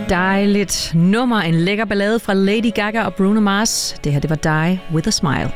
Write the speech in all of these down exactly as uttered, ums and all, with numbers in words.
Dejligt nummer, en lækker ballade fra Lady Gaga og Bruno Mars. Det her, det var Die With A Smile.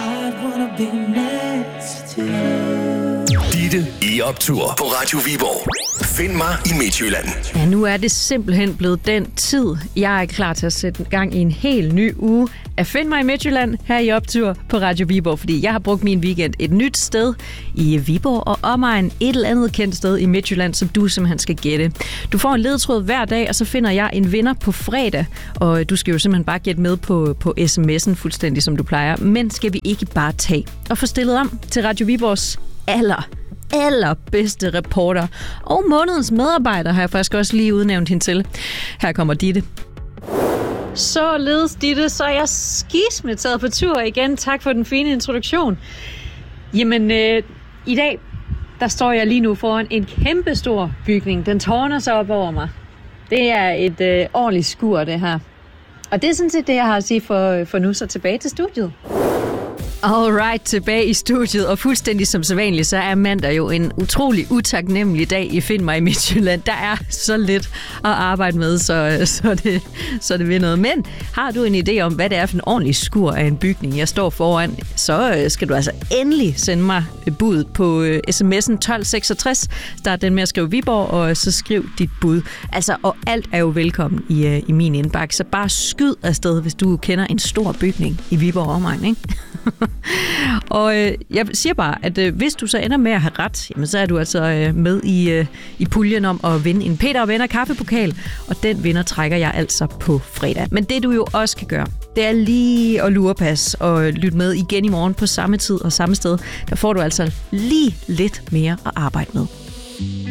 Ditte i optur på Radio Viborg. Find mig i Midtjylland. Ja, nu er det simpelthen blevet den tid. Jeg er klar til at sætte gang i en helt ny uge af Find mig i Midtjylland her i optur på Radio Viborg, fordi jeg har brugt min weekend et nyt sted i Viborg og omegn, et eller andet kendt sted i Midtjylland, som du simpelthen skal gætte. Du får en ledetråd hver dag, og så finder jeg en vinder på fredag, og du skal jo simpelthen bare gætte med på, på sms'en, fuldstændig som du plejer. Men skal vi ikke bare tage og få stillet om til Radio Viborgs aller allerbedste reporter og månedens medarbejder, har jeg faktisk også lige udnævnt hende til. Her kommer Ditte. Således, Ditte, så er jeg skisme taget på tur igen. Tak for den fine introduktion. Jamen, øh, i dag, der står jeg lige nu foran en kæmpestor bygning. Den tårner sig op over mig. Det er et øh, ordentligt skur, det her. Og det er sådan set det, jeg har at sige for, for nu, så tilbage til studiet. Alright, tilbage i studiet, og fuldstændig som sædvanligt, så er mandag jo en utrolig utaknemmelig dag i Find mig i Midtjylland. Der er så lidt at arbejde med, så, så, det, så det vil noget. Men har du en idé om, hvad det er for en ordentlig skur af en bygning, jeg står foran, så skal du altså endelig sende mig bud på sms'en tolv seksogtres. Start den med at skrive Viborg, og så skriv dit bud. Altså, og alt er jo velkommen i, i min indbakke, så bare skyd afsted, hvis du kender en stor bygning i Viborg omegn, ikke? Og øh, jeg siger bare, at øh, hvis du så ender med at have ret, jamen, så er du altså øh, med i, øh, i puljen om at vinde en Peter og Venner kaffepokal, og den vinder trækker jeg altså på fredag. Men det du jo også kan gøre, det er lige at lurepas og lytte med igen i morgen på samme tid og samme sted. Der får du altså lige lidt mere at arbejde med.